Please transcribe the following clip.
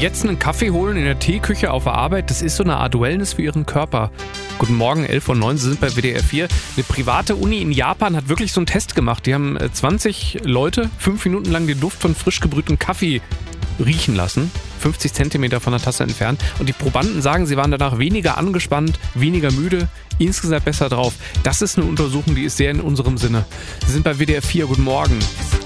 Jetzt einen Kaffee holen in der Teeküche auf der Arbeit, das ist so eine Art Wellness für Ihren Körper. Guten Morgen, 11:09 Uhr, Sie sind bei WDR 4. Eine private Uni in Japan hat wirklich so einen Test gemacht. Die haben 20 Leute 5 Minuten lang den Duft von frisch gebrühtem Kaffee riechen lassen, 50 Zentimeter von der Tasse entfernt. Und die Probanden sagen, sie waren danach weniger angespannt, weniger müde, insgesamt besser drauf. Das ist eine Untersuchung, die ist sehr in unserem Sinne. Sie sind bei WDR 4. Guten Morgen.